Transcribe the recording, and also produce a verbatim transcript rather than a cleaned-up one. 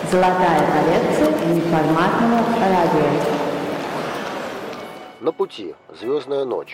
Золотая коллекция неформатного радио. На пути. Звездная ночь.